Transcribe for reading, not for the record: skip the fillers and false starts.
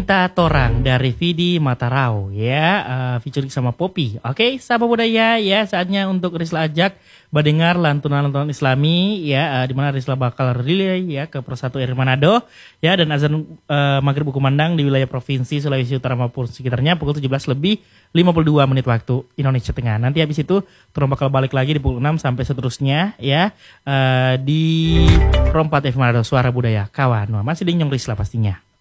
Cinta Torang dari Vidi Matarau ya, featuring sama Poppy. Oke, sahabat budaya ya, saatnya untuk Risla ajak mendengar lantunan-lantunan Islami ya, di mana Risla bakal relay ya ke Persatu RI Manado ya, dan azan maghrib kumandang di wilayah provinsi Sulawesi Utara maupun sekitarnya pukul 17 lebih 52 menit waktu Indonesia Tengah. Nanti habis itu turun bakal balik lagi di pukul 6 sampai seterusnya ya, di Rompat FM Manado, Suara Budaya Kawan. Masih di Nyong Risla pastinya.